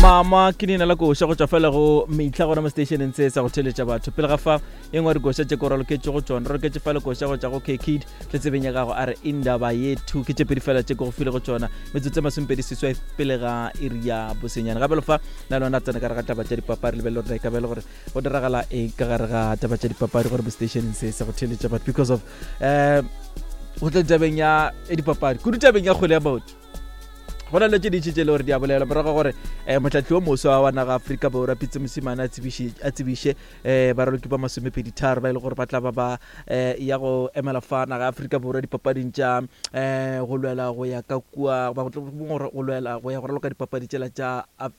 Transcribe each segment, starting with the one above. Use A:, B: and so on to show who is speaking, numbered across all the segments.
A: mama kini na la go sha go tsafela go meitla gona mo stationeng tse sa go theletša batho pele ga fa engwe re go sha tse go raloketse go tsona re ke tse fela go sha go tsa go K-Kid tle tsebeng ya gago a re indaba yethu ke tse pedi fela tse go file go tsona metsotse masumpedi seswa pele ga area bosenyana ga belofa la lona tsena ka re ga taba tša dipapadi le belo re ka belo gore go diragala ka ga re ga taba tša dipapadi gore mo stationeng tse sa go theletša batho because of go tle tabeng ya dipapadi kudu tabeng ya kgole ya baotho gona le tše ditše le gore di a bolela morago gore motlatli o moswa wa naga Afrika Borwa Pitso Mosimane a tsebiše baraloki ba 23 ba ile gore ba tla ba ya go emela fa naga Afrika Borwa dipapading tša go lwela go ya ka kua ba go lwela go ya go raloka dipapadi tšela tša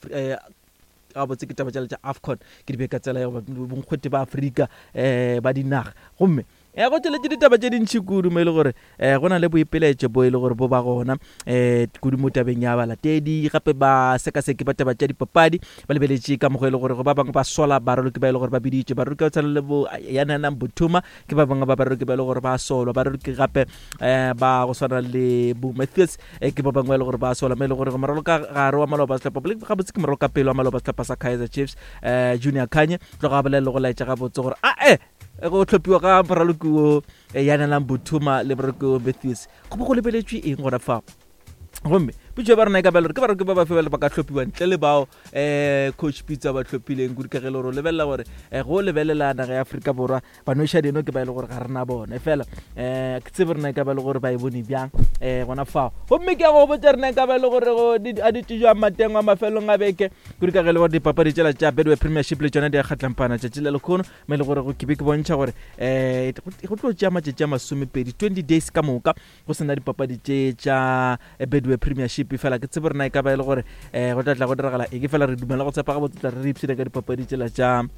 A: ga botse ke taba tša AFCON ke di beka tsela ya bonkgwete ba Afrika ba dinaga gomme go tšele tše ditaba tše dintšhi kudu mo e le gore go na le boipeletše bo e le gore bo ba gona kudu mo tabeng ya balatedi gape ba sekaseke ba taba tša dipapadi ba lebeletše ka mogo e le gore go ba bangwe ba sola baraloki ba e le gore ba biditše baraloki ba tshwana le bo Yanana Buthuma ke ba bangwe ba baraloki ba e le gore ba solwa baraloki gape ba go swana le bo Matthews ke ba bangwe e le gore ba sola mo e le gore moraloka gare wa Maloba Slapa ga botse ke moraloka pele wa Maloba Slapa sa Kaizer Chiefs Junior Khanye tlo ga bolele go laetša ga botse gore go tlhophiwa ka moraloki o Yanana Buthuma le moraloki Matthews go bo go lebeletšwe eng gona fa gomme pitso ba rena ka belo ke baraloki ba ba fela ba ka tlhophiwa ntle le bao coach Pitso ba tlhophileng go dikagele gore lebelela gore go lebelela naga ya Afrika Borwa ba noša dino ke ba ile gore ga rena bona fela ke tsebe rena ka belo gore ba e bone bjang gona fao gomme ke go botsa rena ka belo gore a ditšwa mateng a mafelong a beke go dikagele gore dipapadi tšela tša Betway Premiership le tsona di a kgatlampana tšatši le lekgono mo e le gore go ke be ke bontšha gore go tlo tšea matšatši a 20 days ka moka go sena dipapadi tše tša Betway Premiership fela ke tsebe rena e ka ba e le gore go tlatla go diragala ke fela re dumela go tsepa ga botse tla re ipsene ka dipapadi tšela tša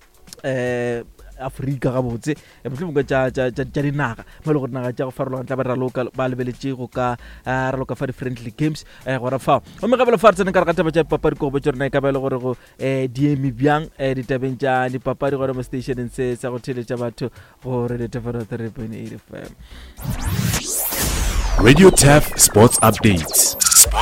A: Afrika ga botse mohlomongwe tša dinaga mo e le gore naga tša go farologana tla ba raloka ba lebeletše go ka raloka fa di-friendly games gora fao gomme ga bele fa re tsene ka re ga taba tša dipapadi ko go botse rena e ka ba e le gore go diemi bjang ditabeng tša dipapadi gore mo stationeng se sa go theletša batho go Radio Taf 3.8 FM
B: Radio Taf Sports Updates.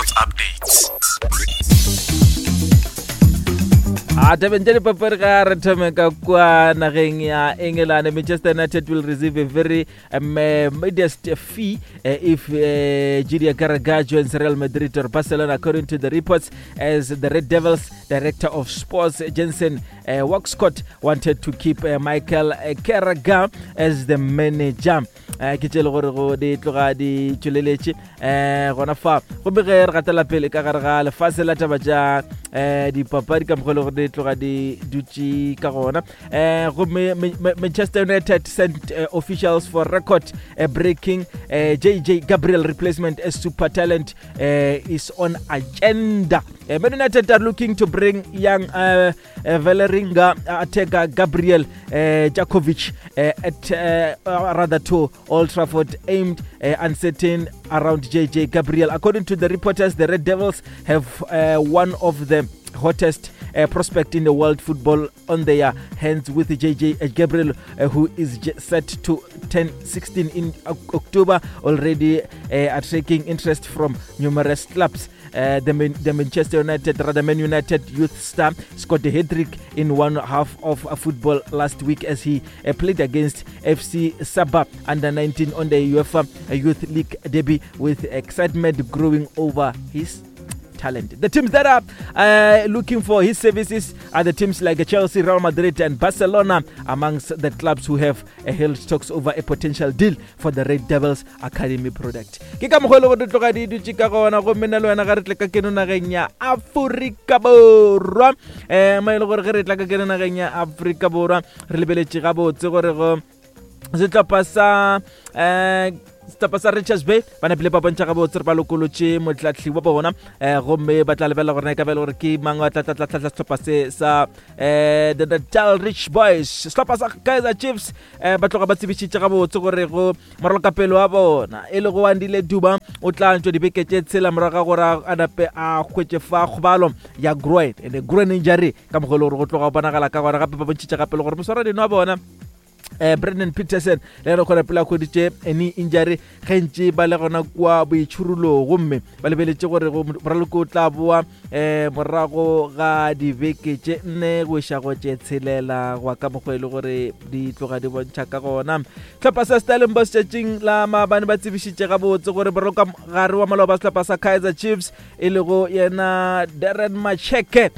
A: Tabeng tša dipapadi ga re thome ka kwa nageng ya England. Manchester United will receive a very modest fee if Gidia Carragher joins Real Madrid or Barcelona, according to the reports, as the Red Devils director of sports Jensen Waxcott wanted to keep Michael Carragher as the manager. Ke tšele gore go di tloga di tšweleletše gona fa go be ge re gatela pele ka gare ga lefase la taba tša dipapadi ka mokgwa le gore di tloga di dutše ka gona gomme Manchester United sent officials for record breaking JJ Gabriel replacement as super talent is on agenda. Man United are looking to bring young Valeringa attacker Gabriel Jakovic at rather to Old Trafford, aimed uncertain around JJ Gabriel. According to the reporters, the Red Devils have one of the hottest prospect in the world football on their hands with JJ Gabriel, who is set to turn 16 in October, already attracting interest from numerous clubs. The Manchester United, rather Man United youth star scored a hat-trick in one half of football last week as he played against FC Sabah under 19 on the UEFA Youth League debut, with excitement growing over his talent. The teams that are looking for his services are the teams like Chelsea, Real Madrid and Barcelona, amongst the clubs who have held talks over a potential deal for the Red Devils Academy product. Ke ka mogolo go tloga di dutse ka gona go menelo yana ga re tle ka keno nageng ya Afrika Borwa mo ile gore ge re tla ka keno nageng ya Afrika Borwa re lebeletše ga botse gore go setlhopha sa Richards Bay ba nepile ba bontša ga botse ba lokolotše motlatli wa bona gomme ba tla lebela gore ka bele gore ke mang wa tla setlhopha se sa the Natal Rich Boys. Setlhopha sa Kaizer Chiefs ba tloga ba tsebišitše ga botse gore go moralokapelo wa bona e le go Andile Duba o tla ntšwa dibeke tše tshela morago gore a nape a hwetše fa kgobalo ya groin injury ka mogolo gore go tloga bonagala ka gona gape ba bontšitše gape le gore moswaradino wa bona Brendan Peterson le re khona pela khoditše any injury gentše ba le gona kwa boitšhurulo gomme ba lebeletse gore go raloko tla boa morago ga dibeke tše 4 go iša go tše 6 go ka mokgwa ile gore di tloga di bontšha ka gona tlhopha sa Stellenbosch tšatšing la maabane ba tsebišitše gabotse gore baraloka gare wa maloba sehlopha sa Kaizer Chiefs e le go yena Darren Macheke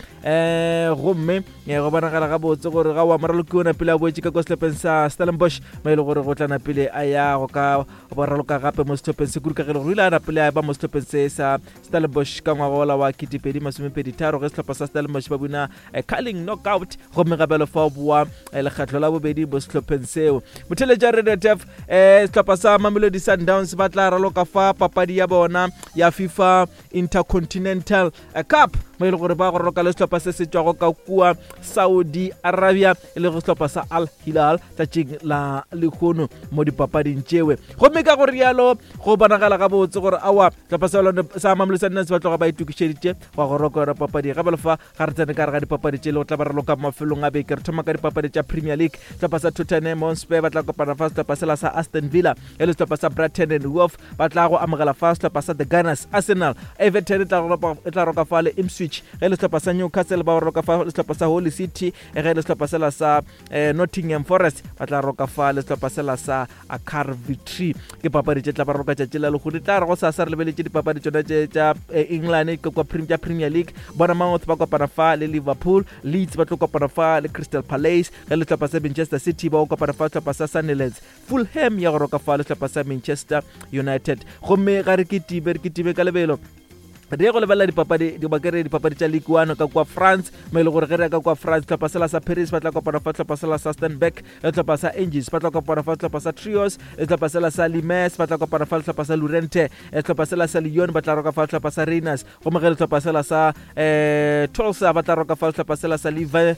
A: gomme go bonagala gabotse gore ga wa moraloki ona pele a boetše ka kwa sehlopeng sa Stellenbosch ma ile gore go tlana pele a ya go ka boraloka gape mo sehlopeng se kudu ka ge go ile a na pele a ba mo sehlopeng se sa Stellenbosch ka ngwagola wa 2023 ge sehlopha sa Stellenbosch ba buna calling knockout gomme gabelo fa boa lekgetlo la bobedi mo sehlopeng seo motheletša Radio Def sehlopha sa Mamelodi Sundowns ba tla raloka fa papadi ya bona ya FIFA Intercontinental Cup mo ile gore ba go raloka le sehlopha se se tšwago ka kua Saudi Arabia e le go sehlopha sa Al Hilal tšatšing la lekgono mo dipapading tšewe gomme ka gore yalo go bonagala gabotse gore awa sehlopha sa Mamelodi Sundowns ba tloga ba itukišeditše wa go roka yona papadi ga belefa ga re tsene ka re ga dipapadi tše le go tla ba raloka mafelong a beke re thoma ka dipapadi tša Premier League sehlopha sa Tottenham Hotspur ba tla kopana fa sehlopha sela sa Aston Villa e le sehlopha sa Brighton and Hove ba tla go amogela fa sehlopha sa The Gunners. Arsenal Everton e tla roka fa le Ipswich ge le sehlopha sa Newcastle ba roka fa le sehlopha sa Hull City ge le sehlopha sela sa Nottingham Forest ba tla roka fa le sehlopha sela sa Cardiff ke papadi tše tla ba roka tšatši la lekgono tla re go sa re lebeletše dipapadi tšona tša England ka kwa Premier League Bournemouth ba kopana fa le Liverpool Leeds ba tlo kopana fa le Crystal Palace ge le sehlopha sa Manchester City ba kopana fa sehlopha sa Sunderland Fulham ya go roka fa le sehlopha sa Manchester United gomme ga re ke ka lebelo re go lebella dipapadi tša Ligue 1 ka kwa France mo ile gore ge re ka kwa France sehlopha sela sa Paris ba tla kopana fa sehlopha sela sa Stenbeck sehlopha sa Angers ba tla kopana fa sehlopha sa Trios sehlopha sela sa Limes ba tla kopana fa sehlopha sa Lorient sehlopha sela sa Lyon ba tla roka fa sehlopha sa Rennes gomme ge sehlopha sela sa Tulsa ba tla roka fa sehlopha sela sa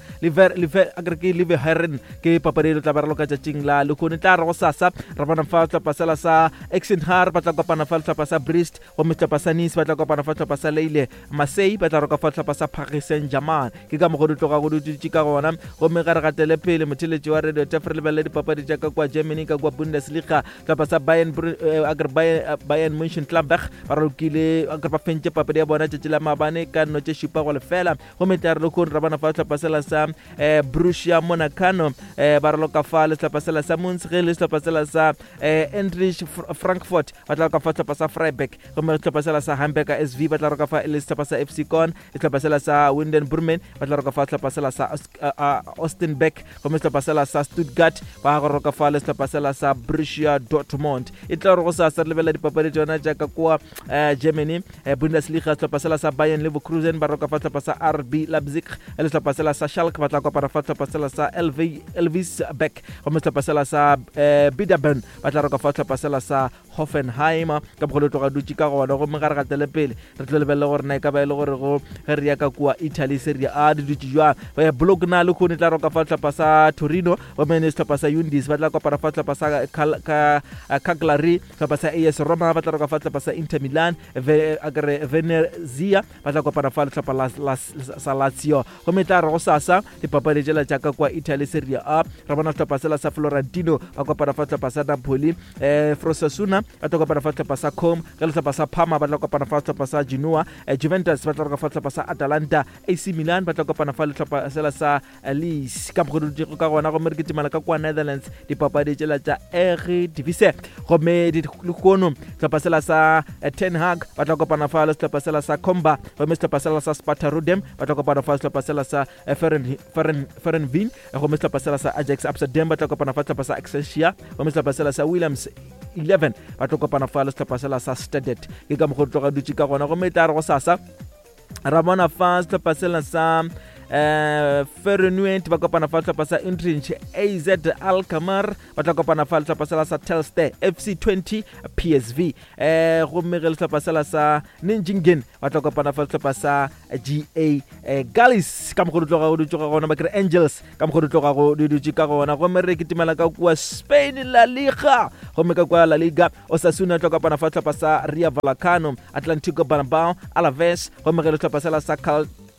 A: Liverhampton ke papadi ile tla ba raloka tšatšing la lekgono tla re go sasa ra bona fa sehlopha sela sa Exenhar ba tla kopana fa sehlopha sa Brest gomme sehlopha sa Nice ba tla kopana fa sehlopha sa Lille Marseille ba tla roka fa sehlopha sa Paris Saint-Germain ke ka mogodu tloga go dutse ka gona gomme ga re gatele pele motheletši wa Radio Def re lebelle dipapadi tša ka kwa Germany ka kwa Bundesliga sehlopha sa Bayern Mönchengladbach ba ralokile ba fentše papadi ya bona tšatši la maabane ka no tše šupa go lefela gomme tla re lekgono ra bona fa sehlopha sela sa Borussia Monaco ba raloka fa le sehlopha sela sa Mainz ge le sehlopha sela sa Eintracht Frankfurt ba tla roka fa sehlopha sa Freiburg gomme sehlopha sela sa Hamburger SV ba tla roka fa le sehlopha sa FC Köln sehlopha sela sa Winden Bremen ba tla roka fa sehlopha sela sa Austin Beck gomme sehlopha sela sa Stuttgart ba go roka fa le sehlopha sela sa Borussia Dortmund e tla re go sa lebella dipapadi tšona jaaka kwa Germany Bundesliga sehlopha sela sa Bayern Leverkusen ba roka fa sehlopha sa RB Leipzig le sehlopha sela sa Schalke ba tla kopana fa sehlopha sela sa Elvis Beck gomme sehlopha sela sa Biderben ba tla roka fa sehlopha sela sa Hoffenheim ka bogolo tloga dutše ka gona gomme ga re gatele pele re tlo lebelle gore na e ka ba e le gore go ge re ya ka kua Italy Serie A di dutše jwang Bologna le kgone tla roka fa sehlopha sa Torino gomme sehlopha sa Juventus ba tla kopana fa sehlopha sa Cagliari sehlopha sa AS Roma ba tla roka fa sehlopha sa Inter Milan Venezia ba tla kopana fa sehlopha sa Lazio gomme tla re go sasa dipapadi tšela tša ka kua Italy Serie A ra bona sehlopha sela sa Florentino ba kopana fa sehlopha sa Napoli Frosasuna ba tla kopana fa sehlopha sa Com ge le sehlopha sa Parma ba tla kopana fa sehlopha sa Genoa Juventus ba tla roka fa sehlopha sa Atalanta AC Milan ba tla kopana fa sehlopha sela sa Lille ka mogodu ka gona gomme re ke timela ka kwa Netherlands dipapadi tšela tša Eredivisie gomme lekgono sehlopha sela sa Ten Hag ba tla kopana fa le sehlopha sela sa Comba gomme sehlopha sela sa Sparta Rotterdam ba tla kopana fa sehlopha sela sa Ferenveen gomme sehlopha sela sa Ajax Amsterdam ba tla kopana fa sehlopha sa Excelsior gomme sehlopha sela sa Williams 11 ba tla kopana fa le sehlopha sela sa Stade ke ka mogodu tloga dutše ka gona gomme tla re go sasa ra bona fa sehlopha sela sa Feyenoord ba kopana fa sehlopha sa Utrecht AZ Alkmaar ba tla kopana fa sehlopha sela sa Telstar FC20 PSV gomme ge sehlopha sela sa Nijmegen ba tla kopana fa sehlopha sa GA Galaxy ka mogodu tloga go dutše ka gona ba kere Angels ka mogodu tloga go dutše ka gona gomme re ke timela ka kua Spain La Liga gomme ka kua La Liga Osasuna tla kopana fa sehlopha sa Rayo Vallecano Atlético Bilbao Alaves gomme ge sehlopha sela sa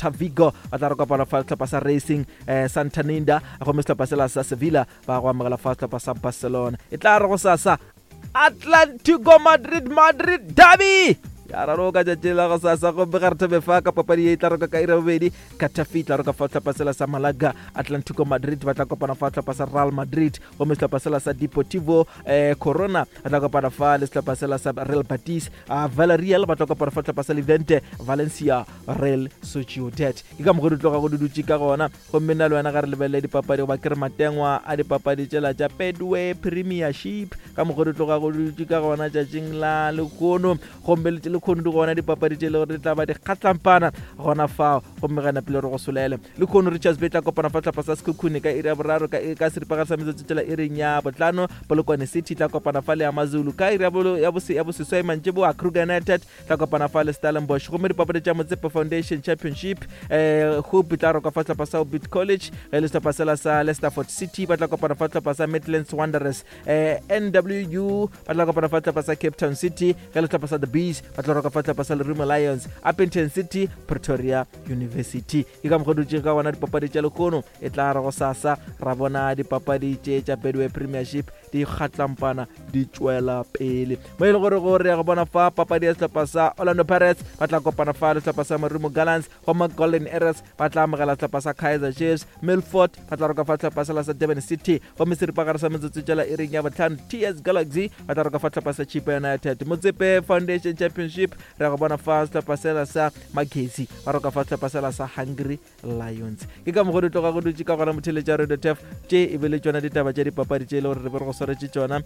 A: Celta Vigo ba tla re kopana fa setlhopha sa Racing Santander go me setlhopha sela sa Sevilla ba go amogela fa setlhopha sa Barcelona e tla re go sasa Atlético Madrid derby ya ra roka tšela go sasa go begare thebe ka papadi e tla re ka ira bobedi Getafe tla re ka fa setlhopha sela sa Malaga Atlético Madrid ba tla kopana fa setlhopha sa Real Madrid go me setlhopha sela sa Deportivo Corona ba tla kopana fa le setlhopha sela sa Real Betis Villarreal ba tla kopana fa setlhopha sa Levante Valencia Real Sociedad ke ka mogodi tloga go dutse ka gona go mena le wena ga re lebelele dipapadi go ba kere matengwa a dipapadi tšela tša Pedway Premiership ka mogodi tloga go dutse ka gona tšatšing la lekono gomme le khono di gona dipapadi tše le gore di tla ba di kgatlampana gona fao gomme gana pele re go solele le khono Richards Bay tla kopana fa setlhopha sa Sekhukhune ka iri ya boraro ka seripagare sa metsotso tšela ireng ya botlhano Polokwane City tla kopana fa le AmaZulu ka iri ya boseswai mantšiboa Kruger United tla kopana fa le Stellenbosch gomme dipapadi tša Motsepe Foundation Championship Hope tla roka fa setlhopha sa Obit College le setlhopha sela sa Leicesterford City ba tla kopana fa setlhopha sa Midlands Wanderers NWU ba tla kopana fa setlhopha sa Cape Town City le setlhopha sa The Bees ba tla roka fa setlhopha sa Lerimo Lions Appington City Pretoria University ke ka mogodi tše ka gona dipapadi tša lekgono e tla re go sasa ra bona dipapadi tše tša Pedway Premiership di kgatlampana di tšwela pele mo e le gore ya go bona fa papadi ya setlhopha sa Orlando Pirates ba tla kopana fa le setlhopha sa Marimo Gallants gomme Golden Arrows ba tla amogela setlhopha sa Kaizer Chiefs Milford ba tla roka fa setlhopha sela sa Durban City gomme seripagare sa metsotso tšela ireng ya botlhano TS Galaxy ba tla roka fa setlhopha sa Chippa United Motsepe Foundation Championship re go bona fa setlhopha sela sa Magesi ba roka fa setlhopha sela sa Hungry Lions ke ka mogodi tloga go dutse ka gona mothele tša Radio TF tše e be le tšona ditaba tša dipapadi tše e le gore re be re go swaretše tšona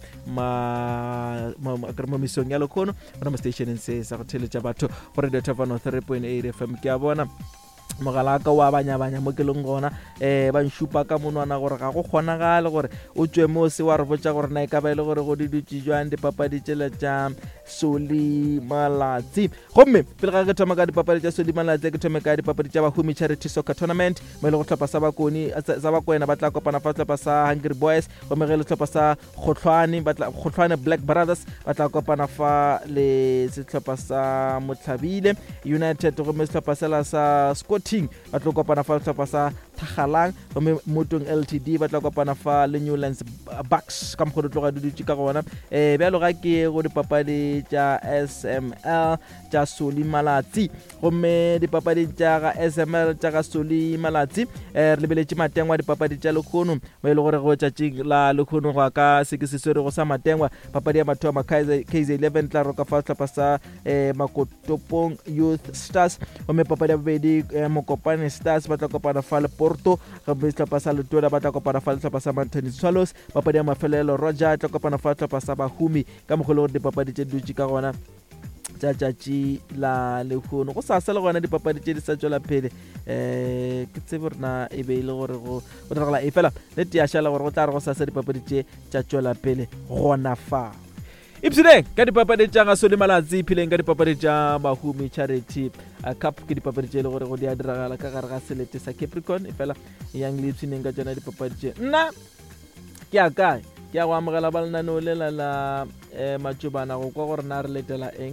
A: mo mesong ya lekgono gona mo stationeng se sa go theletša batho go Radio TF 103.8 FM ke a bona mogala ka wa banya mo ke leng gona ba nshupa ka monwana gore ga go kgonagale gore o tswe mo se wa re botša gore na e ka ba ile gore go di dutse jwang dipapadi tšela tša Soli Malatsi gomme pele ga ke thoma ka dipapadi tša Soli Malatsi ke thome ka dipapadi tša Bahumi Charity Soccer Tournament mo ile go tlhopha sa Bakwena ba tla kopana fa tlhopha sa Hungry Boys gomme ge le tlhopha sa Kgotlhwane Black Brothers ba tla kopana fa le setlhopha sa Motlhabile United gomme setlhopha sela sa Scotting ba tla kopana fa setlhopha sa Thagalang gomme Motong LTD ba tla kopana fa le Newlands Bucks ka mogodi tloga dutse ka gona bjalo ga ke go dipapadi tša SML tša Soli Malatsi gomme dipapadi tša ga SML tša ga Soli Malatsi re lebeletše matengwa dipapadi tša lekgono mo e le gore go tšatši la lekgono go ka se ke se swerego sa matengwa papadi ya mathoma KZ11 tla roka fa setlhopha sa Makotopong Youth Stars gomme papadi ya bobedi Mokopane Stars ba tla kopana fa le Porto gomme setlhopha sa Letola ba tla kopana fa le setlhopha sa Mountain Swallows papadi ya mafelelo Roger tla kopana fa setlhopha sa Bahumi ka mogolo gore dipapadi tše dutse ka gona tšatši la lekgono go sasa le gona dipapadi tše di sa tšwela phele ke tsebe rena e be e le gore go diragala e fela le tea šala gore go tla re go sasa dipapadi tše tša tšwela pele gona fa ipsene ka dipapadi tša ga Soli Malatsi phileng ka dipapadi tša Bahumi Charity Cup ke dipapadi tše le gore go di a diragala ka gare ga selete sa Capricorn e fela yang le ipseneng ka tšona dipapadi tše nna ke a kae ke a go amogela ba lenaneo le la Matšobana go kwa gore na re letela eng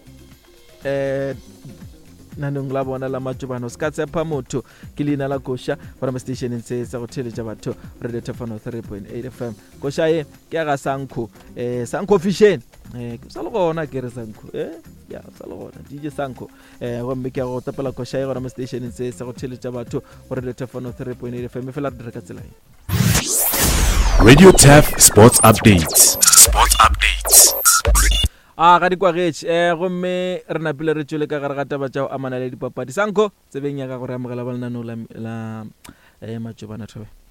A: nanong la bona la Matšobana o se ka tshepa motho ke leina la Kosha gore mo stationeng se sa go theletša batho Radio TF 103.8 FM Kosha ye ke ga Sanko Fishen ke sa le gona ke re Sanko ya sa le gona DJ Sanko gomme ke go tapela Kosha ye gore mo stationeng se sa go theletša batho gore Radio TF 103.8 FM fela re ka tsela
B: Radio TF Sports Updates.
A: ga di kwa getše gomme re napile re tšwele ka gare ga taba tšao amana le dipapadi Sanko tsebeng ya ka gore amogela ba lenaneo la Matšobana Thobe